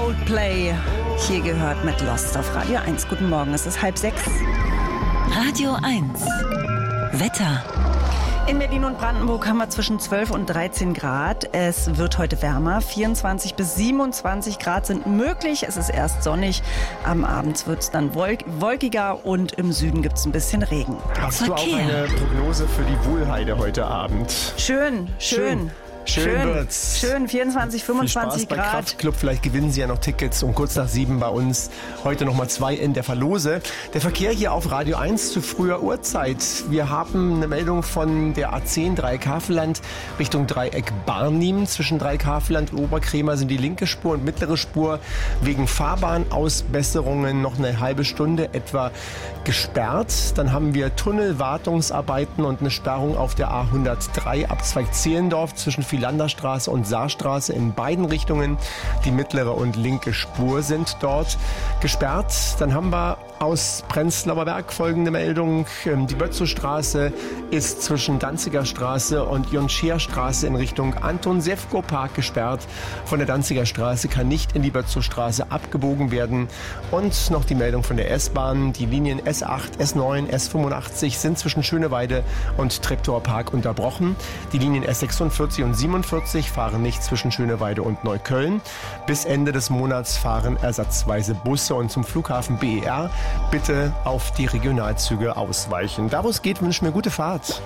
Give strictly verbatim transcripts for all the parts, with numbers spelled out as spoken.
Coldplay. Hier gehört mit Lost auf Radio eins. Guten Morgen, es ist halb sechs. Radio eins. Wetter. In Berlin und Brandenburg haben wir zwischen zwölf und dreizehn Grad. Es wird heute wärmer. vierundzwanzig bis siebenundzwanzig Grad sind möglich. Es ist erst sonnig. Am Abend wird es dann wolk- wolkiger und im Süden gibt es ein bisschen Regen. Hast Verkehr. du auch eine Prognose für die Wohlheide heute Abend? Schön, schön. Schön. Schön wird's. Schön, vierundzwanzig, fünfundzwanzig Viel Spaß bei Grad. Kraftclub. Vielleicht gewinnen Sie ja noch Tickets um kurz nach sieben bei uns. Heute nochmal zwei in der Verlose. Der Verkehr hier auf Radio eins zu früher Uhrzeit. Wir haben eine Meldung von der A zehn Dreieck-Havelland Richtung Dreieck Barnim. Zwischen Dreieck-Havelland und Oberkrämer sind die linke Spur und mittlere Spur wegen Fahrbahnausbesserungen noch eine halbe Stunde etwa gesperrt. Dann haben wir Tunnelwartungsarbeiten und eine Sperrung auf der A hundertdrei Abzweig Zehlendorf zwischen Philanderstraße und Saarstraße in beiden Richtungen. Die mittlere und linke Spur sind dort gesperrt. Dann haben wir aus Prenzlauer Berg folgende Meldung. Die Bötzow-Straße ist zwischen Danziger Straße und Joncheer-Straße in Richtung Anton-Sefko-Park gesperrt. Von der Danziger Straße kann nicht in die Bötzow-Straße abgebogen werden. Und noch die Meldung von der S-Bahn. Die Linien S acht, S neun, S fünfundachtzig sind zwischen Schöneweide und Treptower Park unterbrochen. Die Linien S sechsundvierzig und siebenundvierzig fahren nicht zwischen Schöneweide und Neukölln. Bis Ende des Monats fahren ersatzweise Busse und zum Flughafen B E R bitte auf die Regionalzüge ausweichen. Da wo es geht, wünschen wir gute Fahrt.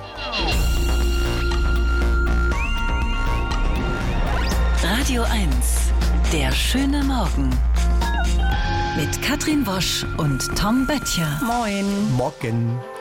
Radio eins. Der schöne Morgen. Mit Katrin Wosch und Tom Böttcher. Moin. Morgen.